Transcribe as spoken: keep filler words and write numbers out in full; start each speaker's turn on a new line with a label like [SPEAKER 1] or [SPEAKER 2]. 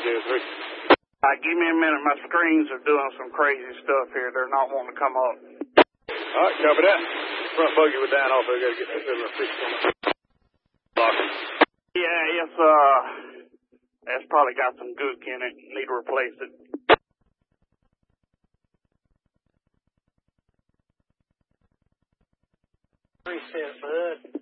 [SPEAKER 1] zero three.
[SPEAKER 2] Uh, give me a minute. My screens are doing some crazy stuff here. They're not wanting to come up.
[SPEAKER 1] All right, copy that. Front buggy was down off. I got to get that little fix on it. Lock it.
[SPEAKER 2] Yeah, it's, uh, it's probably got some gook in it. Need to replace it.
[SPEAKER 3] Three cent, bud.